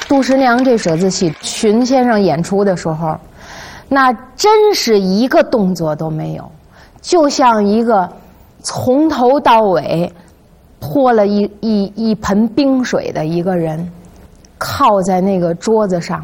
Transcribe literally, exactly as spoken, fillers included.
杜十娘这折子戏，荀先生演出的时候，那真是一个动作都没有，就像一个从头到尾泼了一一一盆冰水的一个人，靠在那个桌子上，